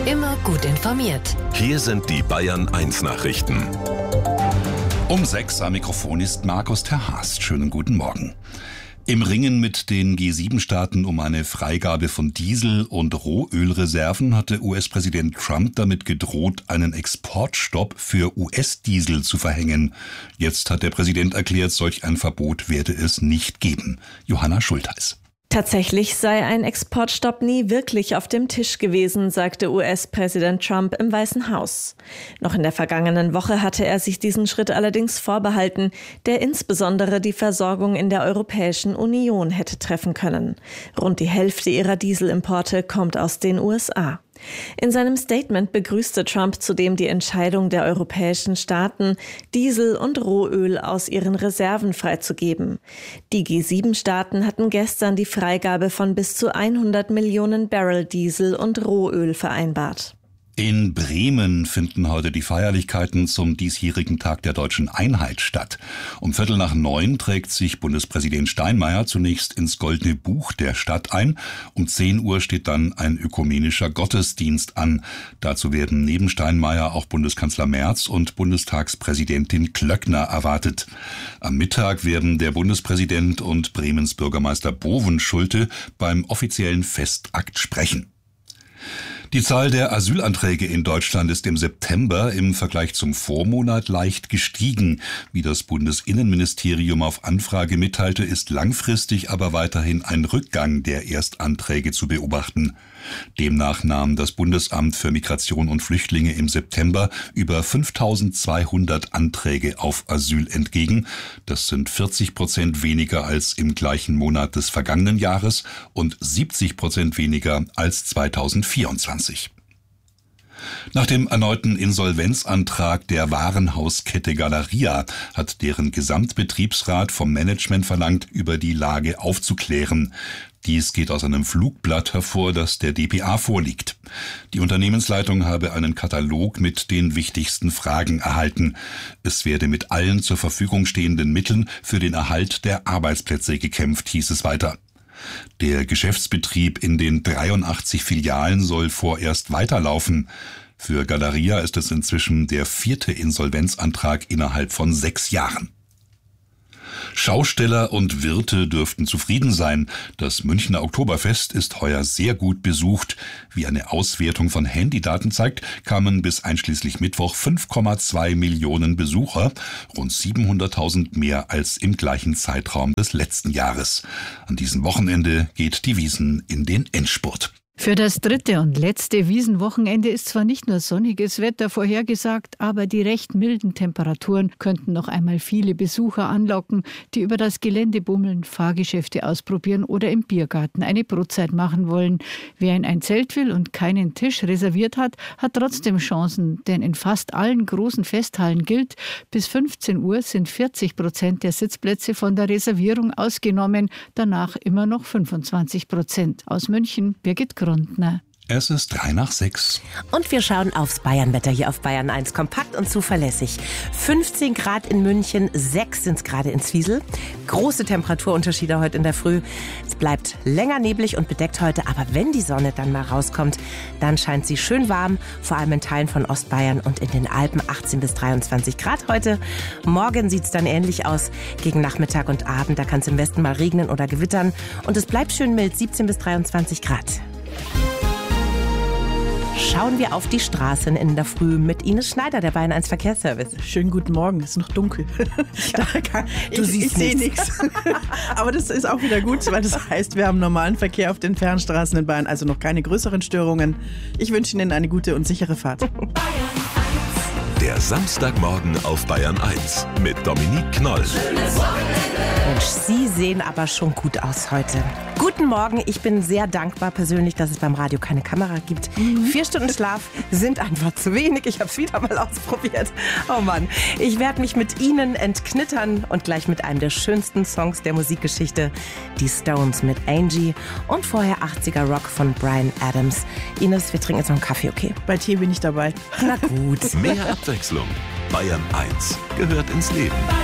Immer gut informiert. Hier sind die Bayern 1 Nachrichten. Um 6 am Mikrofon ist Markus Terhast. Schönen guten Morgen. Im Ringen mit den G7-Staaten um eine Freigabe von Diesel- und Rohölreserven hatte US-Präsident Trump damit gedroht, einen Exportstopp für US-Diesel zu verhängen. Jetzt hat der Präsident erklärt, solch ein Verbot werde es nicht geben. Johanna Schultheis. Tatsächlich sei ein Exportstopp nie wirklich auf dem Tisch gewesen, sagte US-Präsident Trump im Weißen Haus. Noch in der vergangenen Woche hatte er sich diesen Schritt allerdings vorbehalten, der insbesondere die Versorgung in der Europäischen Union hätte treffen können. Rund die Hälfte ihrer Dieselimporte kommt aus den USA. In seinem Statement begrüßte Trump zudem die Entscheidung der europäischen Staaten, Diesel und Rohöl aus ihren Reserven freizugeben. Die G7-Staaten hatten gestern die Freigabe von bis zu 100 Millionen Barrel Diesel und Rohöl vereinbart. In Bremen finden heute die Feierlichkeiten zum diesjährigen Tag der Deutschen Einheit statt. Um 8:45 trägt sich Bundespräsident Steinmeier zunächst ins Goldene Buch der Stadt ein. Um 10 Uhr steht dann ein ökumenischer Gottesdienst an. Dazu werden neben Steinmeier auch Bundeskanzler Merz und Bundestagspräsidentin Klöckner erwartet. Am Mittag werden der Bundespräsident und Bremens Bürgermeister Bovenschulte beim offiziellen Festakt sprechen. Die Zahl der Asylanträge in Deutschland ist im September im Vergleich zum Vormonat leicht gestiegen. Wie das Bundesinnenministerium auf Anfrage mitteilte, ist langfristig aber weiterhin ein Rückgang der Erstanträge zu beobachten. Demnach nahm das Bundesamt für Migration und Flüchtlinge im September über 5.200 Anträge auf Asyl entgegen. Das sind 40% weniger als im gleichen Monat des vergangenen Jahres und 70% weniger als 2024. Nach dem erneuten Insolvenzantrag der Warenhauskette Galeria hat deren Gesamtbetriebsrat vom Management verlangt, über die Lage aufzuklären. Dies geht aus einem Flugblatt hervor, das der dpa vorliegt. Die Unternehmensleitung habe einen Katalog mit den wichtigsten Fragen erhalten. Es werde mit allen zur Verfügung stehenden Mitteln für den Erhalt der Arbeitsplätze gekämpft, hieß es weiter. Der Geschäftsbetrieb in den 83 Filialen soll vorerst weiterlaufen. Für Galeria ist es inzwischen der 4. Insolvenzantrag innerhalb von 6 Jahren. Schausteller und Wirte dürften zufrieden sein. Das Münchner Oktoberfest ist heuer sehr gut besucht. Wie eine Auswertung von Handydaten zeigt, kamen bis einschließlich Mittwoch 5,2 Millionen Besucher, rund 700.000 mehr als im gleichen Zeitraum des letzten Jahres. An diesem Wochenende geht die Wiesn in den Endspurt. Für das 3. und letzte Wiesenwochenende ist zwar nicht nur sonniges Wetter vorhergesagt, aber die recht milden Temperaturen könnten noch einmal viele Besucher anlocken, die über das Gelände bummeln, Fahrgeschäfte ausprobieren oder im Biergarten eine Brotzeit machen wollen. Wer in ein Zelt will und keinen Tisch reserviert hat, hat trotzdem Chancen, denn in fast allen großen Festhallen gilt, bis 15 Uhr sind 40% der Sitzplätze von der Reservierung ausgenommen, danach immer noch 25%. Aus München, Birgit Grundner. Es ist 5:03. Und wir schauen aufs Bayernwetter hier auf Bayern 1. Kompakt und zuverlässig. 15 Grad in München, 6 sind es gerade in Zwiesel. Große Temperaturunterschiede heute in der Früh. Es bleibt länger neblig und bedeckt heute, aber wenn die Sonne dann mal rauskommt, dann scheint sie schön warm, vor allem in Teilen von Ostbayern und in den Alpen 18 bis 23 Grad heute. Morgen sieht es dann ähnlich aus. Gegen Nachmittag und Abend, da kann es im Westen mal regnen oder gewittern. Und es bleibt schön mild, 17 bis 23 Grad. Schauen wir auf die Straßen in der Früh mit Ines Schneider, der Bayern 1 Verkehrsservice. Schönen guten Morgen, es ist noch dunkel. Ich sehe nichts. Aber das ist auch wieder gut, weil das heißt, wir haben normalen Verkehr auf den Fernstraßen in Bayern, also noch keine größeren Störungen. Ich wünsche Ihnen eine gute und sichere Fahrt. Der Samstagmorgen auf Bayern 1 mit Dominique Knoll. Mensch, Sie sehen aber schon gut aus heute. Guten Morgen, ich bin sehr dankbar persönlich, dass es beim Radio keine Kamera gibt. 4 Stunden Schlaf sind einfach zu wenig. Ich habe es wieder mal ausprobiert. Oh Mann, ich werde mich mit Ihnen entknittern und gleich mit einem der schönsten Songs der Musikgeschichte, die Stones mit Angie und vorher 80er Rock von Bryan Adams. Ines, wir trinken jetzt noch einen Kaffee, okay? Bei Tee bin ich dabei. Na gut. Mehr Abwechslung. Bayern 1 gehört ins Leben.